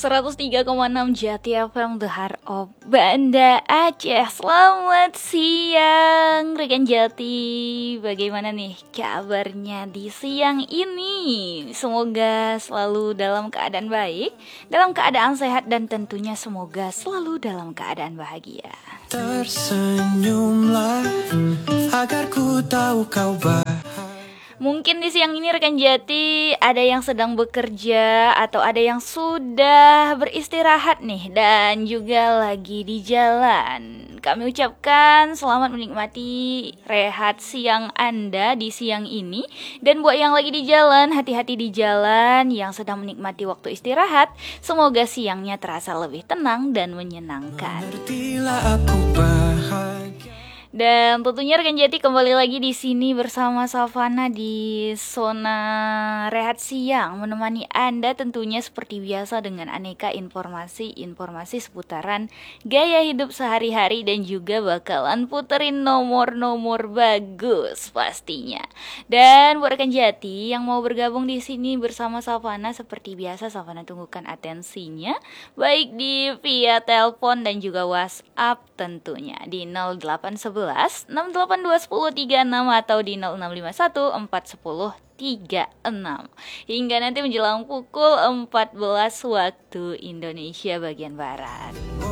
103,6 Jati FM, The Heart of Banda Aceh. Selamat siang rekan Jati. Bagaimana nih kabarnya di siang ini? Semoga selalu dalam keadaan baik, dalam keadaan sehat, dan tentunya semoga selalu dalam keadaan bahagia. Tersenyumlah agar ku tahu kau Mungkin di siang ini rekan Jati ada yang sedang bekerja atau ada yang sudah beristirahat nih dan juga lagi di jalan. Kami ucapkan selamat menikmati rehat siang Anda di siang ini. Dan buat yang lagi di jalan, hati-hati di jalan. Yang sedang menikmati waktu istirahat, semoga siangnya terasa lebih tenang dan menyenangkan. mengertilah aku bahagia. Dan tentunya rekan Jati kembali lagi di sini bersama Savana di zona rehat siang, menemani Anda tentunya seperti biasa dengan aneka informasi seputaran gaya hidup sehari-hari dan juga bakalan puterin nomor-nomor bagus pastinya. Dan buat rekan Jati yang mau bergabung di sini bersama Savana, seperti biasa Savana tunggukan atensinya baik di via telepon dan juga WhatsApp tentunya di 0811 6821036 atau di 0651 41036 hingga nanti menjelang pukul 14 waktu Indonesia bagian Barat.